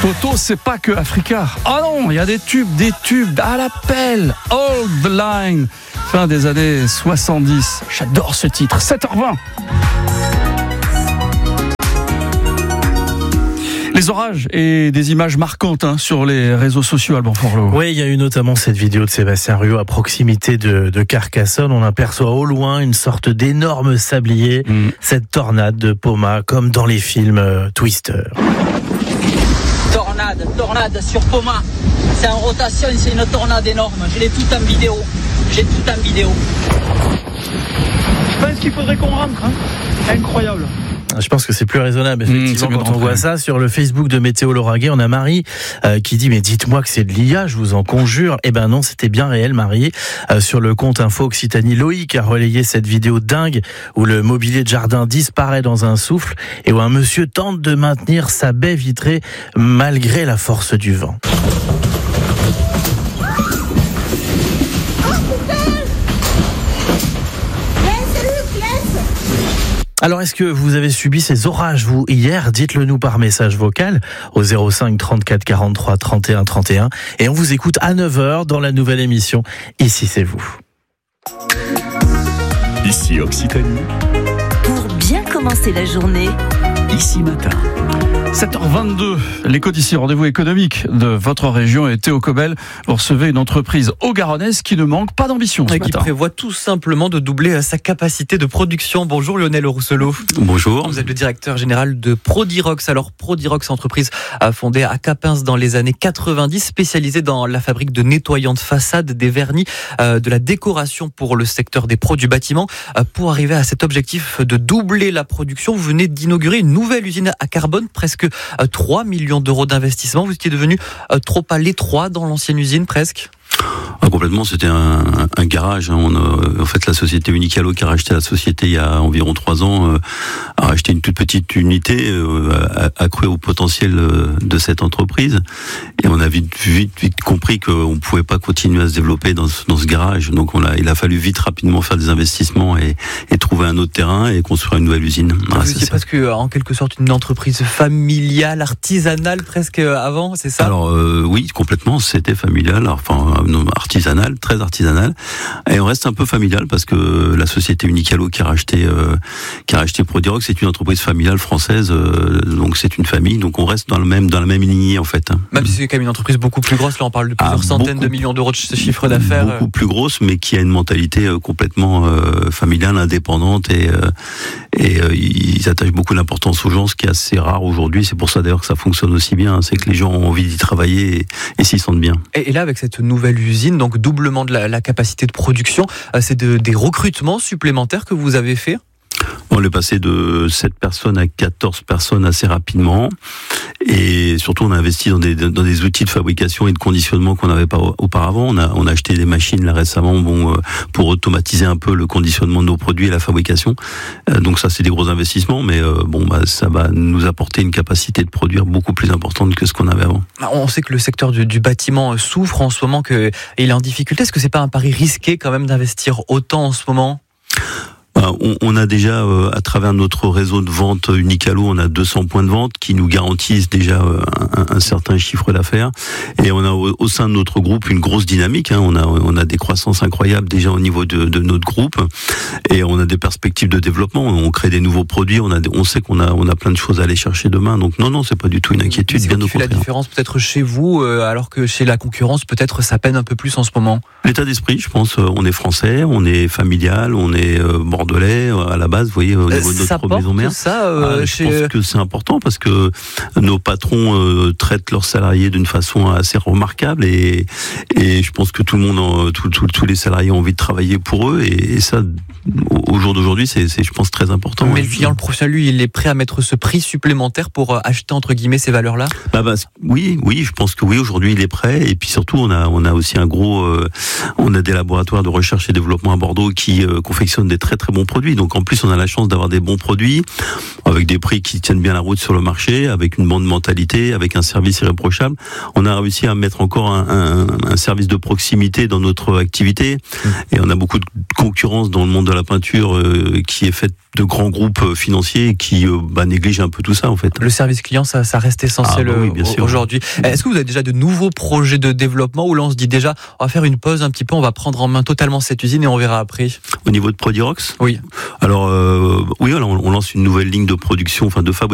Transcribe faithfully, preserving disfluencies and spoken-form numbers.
Toto, c'est pas que Africa. Oh non, il y a des tubes, des tubes à la pelle. Hold the line. Fin des années soixante-dix. J'adore ce titre. sept heures vingt. Les orages et des images marquantes hein, sur les réseaux sociaux, Alban Forlot. Oui, il y a eu notamment cette vidéo de Sébastien Ruot à proximité de, de Carcassonne. On aperçoit au loin une sorte d'énorme sablier, mmh. cette tornade de Poma, comme dans les films euh, Twister. Tornade, tornade sur Poma. C'est en rotation, c'est une tornade énorme. Je l'ai tout en vidéo. J'ai tout en vidéo. Je pense qu'il faudrait qu'on rentre. Hein. Incroyable. Je pense que c'est plus raisonnable, effectivement, mmh, quand on voit ça. Sur le Facebook de Météo Lauragais, on a Marie euh, qui dit « Mais dites-moi que c'est de l'I A, je vous en conjure ». Eh ben non, c'était bien réel, Marie. Euh, sur le compte Info Occitanie, Loïc a relayé cette vidéo dingue où le mobilier de jardin disparaît dans un souffle et où un monsieur tente de maintenir sa baie vitrée malgré la force du vent. Alors, est-ce que vous avez subi ces orages, vous, hier? Dites-le nous par message vocal au zéro cinq trente-quatre quarante-trois trente et un trente et un. Et on vous écoute à neuf heures dans la nouvelle émission Ici, c'est vous. Ici, Occitanie. Pour bien commencer la journée. Ici Matin. sept heures vingt-deux, l'écho d'ici, rendez-vous économique de votre région et Théo Cobel. Vous recevez une entreprise haut-garonnaise qui ne manque pas d'ambition ce et qui matin. prévoit tout simplement de doubler sa capacité de production. Bonjour Lionel Rousselot. Bonjour. Vous êtes le directeur général de Prodirox. Alors Prodirox, entreprise fondée à Capins dans les années quatre-vingt-dix, spécialisée dans la fabrique de nettoyants de façade, des vernis, euh, de la décoration pour le secteur des pros du bâtiment. Euh, pour arriver à cet objectif de doubler la production, vous venez d'inaugurer une nouvelle usine à carbone, presque trois millions d'euros d'investissement. Vous étiez devenu trop à l'étroit dans l'ancienne usine, presque? Ah, complètement, c'était un, un garage. Hein. On a, en fait, la société Unicalo qui a racheté la société il y a environ trois ans euh, a racheté une toute petite unité euh, accrue au potentiel euh, de cette entreprise. Et on a vite, vite, vite compris qu'on ne pouvait pas continuer à se développer dans ce, dans ce garage. Donc, on a, il a fallu vite, rapidement faire des investissements et, et trouver un autre terrain et construire une nouvelle usine. Ah, vous étiez presque, en quelque sorte, une entreprise familiale, artisanale, presque avant, c'est ça? Alors, euh, oui, complètement. C'était familial. Enfin, artisanal, très artisanal, et on reste un peu familial parce que la société Unicalo qui a racheté euh, qui a racheté Prodirox, c'est une entreprise familiale française, euh, donc c'est une famille, donc on reste dans le même dans la même lignée en fait. Même si c'est quand même une entreprise beaucoup plus grosse, là on parle de plusieurs ah, centaines de millions d'euros de chiffre d'affaires. Beaucoup plus grosse, mais qui a une mentalité euh, complètement euh, familiale, indépendante, et euh, et euh, ils attachent beaucoup d'importance aux gens, ce qui est assez rare aujourd'hui. C'est pour ça d'ailleurs que ça fonctionne aussi bien, hein, c'est que les gens ont envie d'y travailler et, et s'y sentent bien. Et, et là, avec cette nouvelle usine, donc doublement de la, la capacité de production, c'est de, des recrutements supplémentaires que vous avez fait? On est passé de sept personnes à quatorze personnes assez rapidement, et surtout on a investi dans des, dans des outils de fabrication et de conditionnement qu'on n'avait pas auparavant. On a, on a acheté des machines là récemment, bon, pour automatiser un peu le conditionnement de nos produits et la fabrication. Donc ça, c'est des gros investissements, mais bon, bah, ça va nous apporter une capacité de produire beaucoup plus importante que ce qu'on avait avant. On sait que le secteur du, du bâtiment souffre en ce moment, qu'il est en difficulté. Est-ce que c'est pas un pari risqué quand même d'investir autant en ce moment? On, on a déjà, euh, à travers notre réseau de vente Unicalo, on a deux cents points de vente qui nous garantissent déjà euh, un, un certain chiffre d'affaires. Et on a au, au sein de notre groupe une grosse dynamique. Hein. On a, on a des croissances incroyables déjà au niveau de, de notre groupe, et on a des perspectives de développement. On crée des nouveaux produits. On a, on sait qu'on a, on a plein de choses à aller chercher demain. Donc non, non, c'est pas du tout une inquiétude. C'est bien quoi au qui fait contraire. La différence peut-être chez vous, euh, alors que chez la concurrence, peut-être ça peine un peu plus en ce moment. L'état d'esprit, je pense. On est français, on est familial, on est euh, bordelais à la base, vous voyez, au niveau de notre maison mère. Ça, euh, ah, chez... Je pense que c'est important parce que nos patrons euh, traitent leurs salariés d'une façon assez remarquable, et, et je pense que tout le monde, tout, tout, tous les salariés ont envie de travailler pour eux, et, et ça, au, au jour d'aujourd'hui, c'est, c'est, je pense, très important. Mais ouais. le client, le professionnel, lui, il est prêt à mettre ce prix supplémentaire pour acheter, entre guillemets, ces valeurs-là? Bah, bah, oui, oui, je pense que oui, aujourd'hui, il est prêt. Et puis surtout, on a, on a aussi un gros, euh, on a des laboratoires de recherche et développement à Bordeaux qui euh, confectionnent des très très bons bons produits. Donc en plus, on a la chance d'avoir des bons produits avec des prix qui tiennent bien la route sur le marché, avec une bonne mentalité, avec un service irréprochable. On a réussi à mettre encore un, un, un service de proximité dans notre activité, et on a beaucoup de concurrence dans le monde de la peinture euh, qui est faite de grands groupes financiers qui euh, bah, négligent un peu tout ça en fait. Le service client, ça, ça reste essentiel ah, bah oui, bien sûr. Aujourd'hui. Est-ce que vous avez déjà de nouveaux projets de développement, ou là on se dit déjà on va faire une pause un petit peu, on va prendre en main totalement cette usine et on verra après? Au niveau de Prodirox ? Oui. Alors euh, oui, alors on lance une nouvelle ligne de production, enfin de fabrication